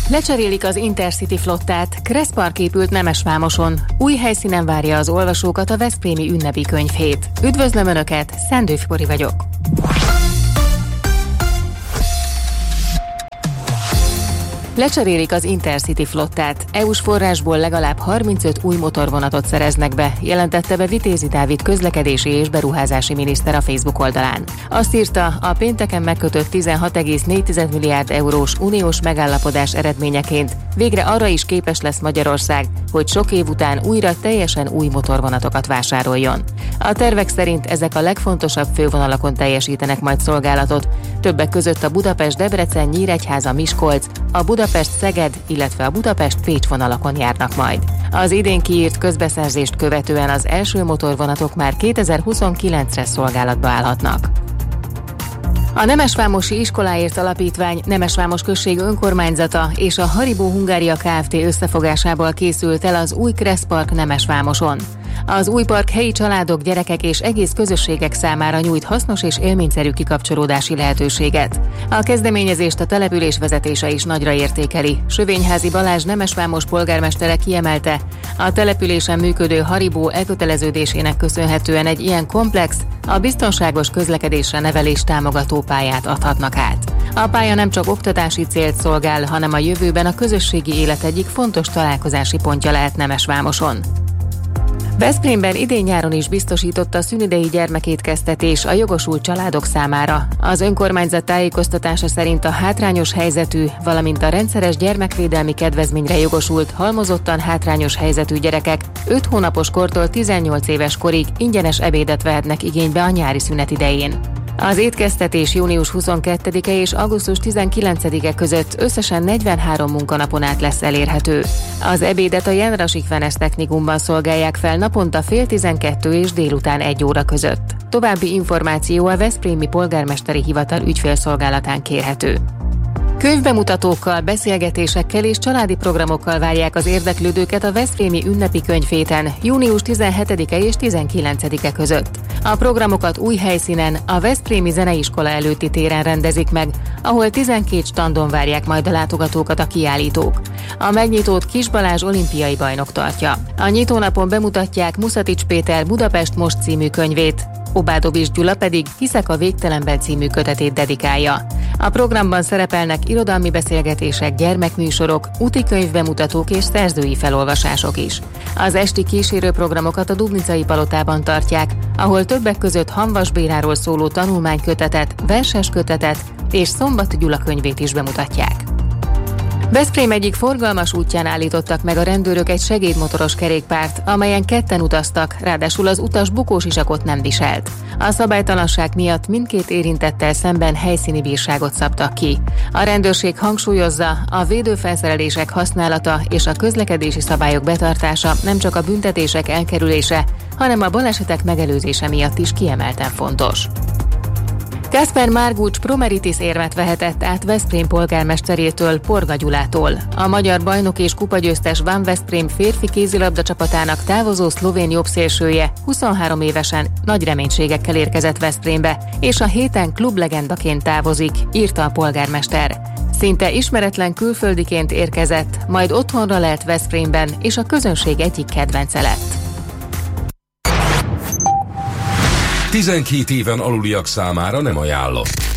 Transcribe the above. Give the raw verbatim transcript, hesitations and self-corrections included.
Lecserélik az Intercity flottát, Kresszpark épült Nemesvámoson. Új helyszínen várja az olvasókat a veszprémi ünnepi könyvhét. Üdvözlöm Önöket, Szendőf Kori vagyok. Lecserélik az Intercity flottát. é u-s forrásból legalább harmincöt új motorvonatot szereznek be, jelentette be Vitézi Dávid közlekedési és beruházási miniszter a Facebook oldalán. Azt írta, a pénteken megkötött tizenhat egész négy milliárd eurós uniós megállapodás eredményeként végre arra is képes lesz Magyarország, hogy sok év után újra teljesen új motorvonatokat vásároljon. A tervek szerint ezek a legfontosabb fővonalakon teljesítenek majd szolgálatot, többek között a Budapest-Debrecen-Nyíregyháza-Miskolc, a Budapest-Szeged, illetve a Budapest-Pécs vonalakon járnak majd. Az idén kiírt közbeszerzést követően az első motorvonatok már kétezer-huszonkilencre szolgálatba állhatnak. A Nemesvámosi Iskoláért Alapítvány, Nemesvámos község önkormányzata és a Haribo Hungária Kft. Összefogásából készült el az új Kresszpark Nemesvámoson. Az új park helyi családok, gyerekek és egész közösségek számára nyújt hasznos és élményszerű kikapcsolódási lehetőséget. A kezdeményezést a település vezetése is nagyra értékeli. Sövényházi Balázs Nemesvámos polgármestere kiemelte, a településen működő Haribo elköteleződésének köszönhetően egy ilyen komplex, a biztonságos közlekedésre nevelés támogató pályát adhatnak át. A pálya nem csak oktatási célt szolgál, hanem a jövőben a közösségi élet egyik fontos találkozási pontja lehet Nemesvámoson. Veszprémben idén-nyáron is biztosította a szünidei gyermekétkeztetés a jogosult családok számára. Az önkormányzat tájékoztatása szerint a hátrányos helyzetű, valamint a rendszeres gyermekvédelmi kedvezményre jogosult, halmozottan hátrányos helyzetű gyerekek öt hónapos kortól tizennyolc éves korig ingyenes ebédet vehetnek igénybe a nyári szünet idején. Az étkeztetés június huszonkettedike és augusztus tizenkilencedike között összesen negyvenhárom munkanapon át lesz elérhető. Az ebédet a Jenrasik Fenes Technikumban szolgálják fel naponta fél tizenkettő és délután egy óra között. További információ a Veszprémi Polgármesteri Hivatal ügyfélszolgálatán kérhető. Könyvbemutatókkal, beszélgetésekkel és családi programokkal várják az érdeklődőket a veszprémi ünnepi könyvhéten június tizenhetedike és tizenkilencedike között. A programokat új helyszínen, a Veszprémi Zeneiskola előtti téren rendezik meg, ahol tizenkét standon várják majd a látogatókat a kiállítók. A megnyitót Kis Balázs olimpiai bajnok tartja. A nyitónapon bemutatják Muszatics Péter Budapest Most című könyvét, Obádovich Gyula pedig Hiszek a végtelenben című kötetét dedikálja. A programban szerepelnek irodalmi beszélgetések, gyermekműsorok, úti könyvbemutatók és szerzői felolvasások is. Az esti kísérőprogramokat a Dubnicai Palotában tartják, ahol többek között Hamvas Béláról szóló tanulmánykötetet, verses kötetet és Szombat Gyula könyvét is bemutatják. Veszprém egyik forgalmas útján állítottak meg a rendőrök egy segédmotoros kerékpárt, amelyen ketten utaztak, ráadásul az utas bukósisakot nem viselt. A szabálytalanság miatt mindkét érintettel szemben helyszíni bírságot szabtak ki. A rendőrség hangsúlyozza, a védőfelszerelések használata és a közlekedési szabályok betartása nem csak a büntetések elkerülése, hanem a balesetek megelőzése miatt is kiemelten fontos. Gáspár Margucs Promeritis érmet vehetett át Veszprém polgármesterétől, Porga Gyulától. A magyar bajnok és kupagyőztes Van Veszprém férfi kézilabda csapatának távozó szlovén jobbszélsője huszonhárom évesen nagy reménységekkel érkezett Veszprémbe, és a héten klublegendaként távozik, írta a polgármester. Szinte ismeretlen külföldiként érkezett, majd otthonra lelt Veszprémben, és a közönség egyik kedvence lett. tizenkét éven aluliak számára nem ajánlott.